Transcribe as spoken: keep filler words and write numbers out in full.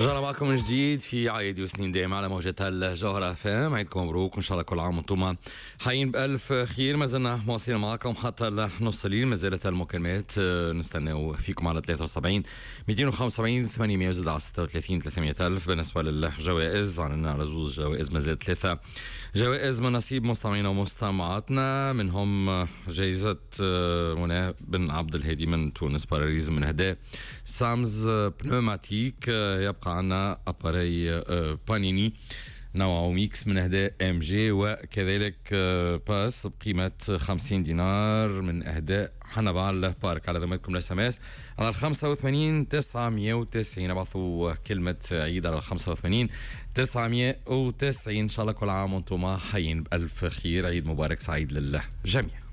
رجعنا معكم من جديد في عيد وسنين دائما على موجة الجوهرة اف ام. عيدكم مبروك وان شاء الله كل عام وانتم حيين بألف خير. ما زلنا مواصلين معكم حتى نص الليل. ما زالت المكالمات نستنى فيكم على ثلاثة وسبعين مئتين وخمسة وسبعين ثمانمئة وزد على ستة وثلاثين ثلاثمئة ألف. بالنسبة للجوائز عندنا على زوج جوائز، ما زالت ثلاثة جوائز من نصيب مستمعينا ومستمعاتنا، منهم جائزة منى بن عبد الهادي من تونس باريز من هدايا سامز بنوماتيك. يبقى عنا أباري بانيني نوع ميكس من أهداء ام جي، وكذلك باس بقيمة خمسين دينار من أهداء حنبال بارك. على ذمتكم الاس ام اس على الخمسة وثمانين تسعمئة وتسعين، ابعثوا كلمة عيد على الخمسة وثمانين تسعمئة وتسعين. ان شاء الله كل عام وانتم حيين بألف خير. عيد مبارك سعيد للجميع.